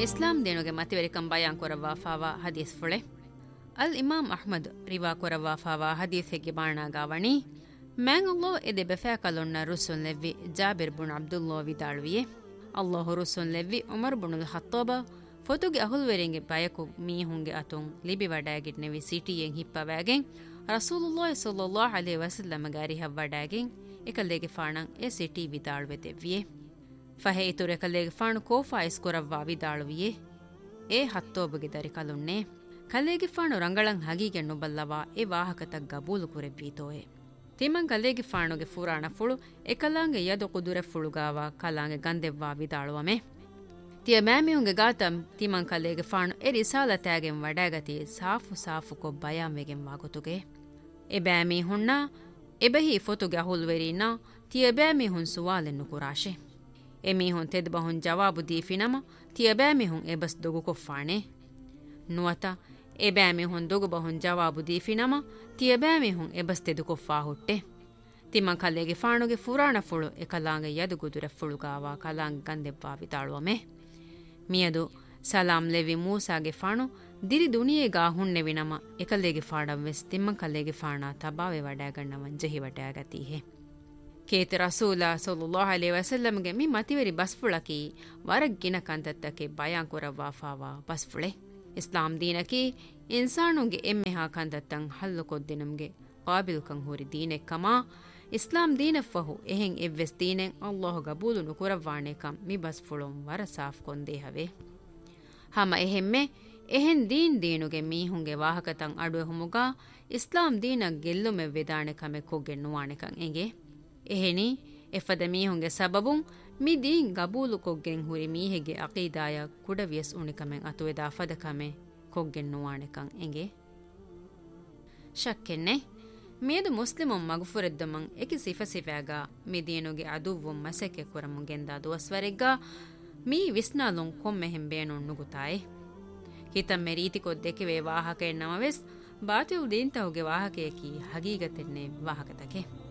ಇಸ್ಲಾಂ ದೇನುಗೆ ಮತಿವೆರಿಕಂ ಬಯಾನ್ Korava fava ಹದೀಸ್ ಫುಳೆ ಅಲ್ ಇಮಾಮ್ Ahmed Riva Korava fava ಹದೀಸ್ ಹೆಗ್ಗೆ ಬಾಣಾಗಾವಣಿ ಮ್ಯಾಂಗಲ್ಲೋ ಎದೆ ಬೆಫಾಕಲೊನ್ನ ರುಸುನ್ ಲೆವ್ವಿ ಜಾಬಿರ್ ಬುನ್ ಅಬ್ದುಲ್ಲೋ ವಿದಾಳುವಿಯೆ ಅಲ್ಲಾಹು ರುಸುನ್ ಲೆವ್ವಿ Umar ಬುನುಲ್ ಹತ್ತೋಬ ಫೊತುಗೆ ಅಹುಲ್ವೆರಿಂಗೆ ಬಯಕು ಮೀಹುಂಗೆ ಅತುಂ Libby ವಡಾಗಿಡ್ನೆವಿ ಸಿಟಿಯೆಂ ಹಿಪ್ಪವಾಗೆಂ ರಸೂಲುಲ್ಲಾಹಿ ಸಲ್ಲಲ್ಲಾಹು ಅಲೈಹಿ ವಸಲ್ಲಂ ಗಾರಿ ಹವ್ವಡಾಗೆಂ ಎಕಲ್ಲೆಗೆ ಫಾಣಂ A city ವಿದಾಳುವೆದೆವ್ವಿಯೆ ಫಹೆ ಇತುರೆ ಕಲ್ಲೆಗೆ ಫಾಣು ಕೋಫಾ ಇಸ್ಕೊರವ್ವಾ ವಿದಾಳುವಿಯೆ A ಹತ್ತೋಬಗೆ Dari ಕಲುನ್ನೆ ಕಲ್ಲೆಗೆ ಫಾಣು ರಂಗಳಂ ಹಗೀಗೆ ನುಬಲ್ಲವಾ A ವಾಹಕತಗ್ ಗಬೂಲು ಕುರೆವ್ವೀತೋಯೆ ತಿಮಂ ಕಲ್ಲೆಗೆ ಫಾಣುಗೆ ಫುರಾಣ ಫುಳು ಎಕಲಾಂಗೆ Yadu ಕುದುರೆ ಫುಳುಗಾವ ಕಲಾಂಗೆ ಗಂದೆವ್ವಾ ವಿದಾಳುವಮೆ ತಿಯ ಮ್ಯಾಮಿಯುಂಗೆ ಗಾತಂ ತಿಮಂ ಕಲ್ಲೆಗೆ ಫಾಣು ಎ ರಿಸಾಲತಾಗೆಂ ವಡಾಗತಿ ಸಾಫು ಸಾಫು ಕೊ ಬಯಾಂ ವಾಗುತುಗೆ A ಬ್ಯಾಮಿ ಹುಣ್ಣ ಎಬಹಿ ಫೊತುಗೆ ಅಹುಲ್ವೆರೀನಾ ತಿಯ ಬ್ಯಾಮಿ ಹುನ್ ಸುವಾಲೆನ್ನು ಕುರಾಶೆ ಎಮೀಹುನ್ ತೆದ್ಬಹುನ್ ಜವಾಬು ದೀಫಿನಮ ತಿಯ ಬ್ಯಾಮಿಹುನ್ ಎಬಸ್ ದೊಗು ಕೊಫ್ಫಾಣೆ ನುವತ A ಬ್ಯಾಮಿಹುನ್ ದೊಗು ಬಹುನ್ ಜವಾಬು ದೀಫಿನಮ ತಿಯ ಬ್ಯಾಮಿಹುನ್ ಎಬಸ್ ತೆದು ಕೊಫ್ಫಾ ಹುಟ್ಟೆ Timma ಕಲ್ಲೆಗೆ ಫಾಣುಗೆ ಫುರಾಣ ಫುಳು A ಕಲಾಂಗೆ Yadu ಗುದುರೆ ಫುಳುಗಾವ ಕಲಾಂಗೆ ಗಂದೆವ್ವಾ ವಿತಾಳುವಮೆ ಮಿಯದು Salam levy ಮೂಸಾಗೆ ಫಾಣು ದಿರಿ ದುನಿಯೆಗಾ ಹುಣ್ಣೆವಿನಮ ಎಕಲ್ಲೆಗೆ ಫಾಣಂ ವೆಸ್ Timma ಕಲ್ಲೆಗೆ ಫಾಣ ತಬಾವೆ ವಡಾಗಣ್ಣವನ್ ಜಹಿ ವಡಾಗತೀಹೆ ಕೇತಿ ರಸೂಲ ಸಲ್ಲಲ್ಲಾಹು ಅಲೈಹಿ ವಸಲ್ಲಂಗೆ me ಮತಿವೆರಿ ಬಸ್ಫುಳಕಿ ವರಗ್ಗಿನ ಕಂತತ್ತಕ್ಕೆ ಬಯಾನ್ ಕೊರವ್ವಾ fava ಬಸ್ಫುಳೆ ಇಸ್ಲಾಂ ದೀನಕಿ ಇನ್ಸಾನುಗೆ ಎಮ್ಮೆ ಹಾಕಂತತ್ತಂ ಹಲ್ಲು ಕೊದ್ದಿನಂಗೆ ಕಾಬಿಲ್ ಕಂ ಹೂರಿ ದೀನೆ ಕಮಾ ಇಸ್ಲಾಂ ದೀನ ಫಹು ಎಹೆಂ ಎವ್ವೆಸ್ ದೀನೆಂ ಅಲ್ಲಾಹು ಗಬೂಲುನು ಕುರವ್ವಾಣೆ ಕಂ ಮಿ ಬಸ್ಫುಳುಂ ವರ ಸಾಫ್ ಕೊಂದೇ ಹವೆ ಹಮ ಎಹೆಮ್ಮೆ ಎಹೆನ್ ದೀನುಗೆ ಮೀಹುಂಗೆ ವಾಹಕತಂ ಅಡುವೆ ಹುಮುಗಾ ಇಸ್ಲಾಂ ದೀನ ಗೆಲ್ಲುಮೆ ವೆದಾಣೆ ಕಮೆ ಕೊಗ್ಗೆ ನುವಾಣೆ ಕಂ ಎಂಗೆ ಎಹೆನಿ ಎಫದ ಮೀಹುಂಗೆ ಸಬಬುಂ ಮಿ ದೀನ್ ಗಬೂಲು ಕೊಗ್ಗೆಂ ಹುರಿ ಮೀಹೆಗೆ ಅಕೀದಾಯ ಕುಡವಿಯಸ್ ಉಣಿಕಮೆಂ ಅತುವೆದ ಅಫದಕಮೆ ಕೊಗ್ಗೆಂ ನುವಾಣೆಕಂ ಎಂಗೆ ಶಕ್ಕೆನ್ನೆ ಮೇದು ಮುಸ್ಲಿಮುಂ ಮಗಫುರೆದ್ದಮಂ ಎಕಿ ಸಿಫಸಿಫಾಗ ಮಿ ದೀನುಗೆ ಅದುವ್ವುಂ ಮಸೆಕೆ ಕುರಮುಂ ಗೆಂದಾ ದುವಸ್ವರೆಗ್ಗ ಮೀ ವಿಸ್ನಾಲುಂ ಕೊಮ್ಮೆ ಹೆಂಬೇಣುಂ ನುಗುತಾಯೆ ಹಿತಂ ಮೆ ರೀತಿ ಕೊದ್ದೆಕೆ ವೇ ವಾಹಕ ಎನ್ನಮವೆಸ್ ಬಾತಿಲ್ ದೀನ್ ತಹುಗೆ ವಾಹಕೆಯಕಿ ಹಗೀಗತೆನ್ನೆ ವಾಹಕತಕೆ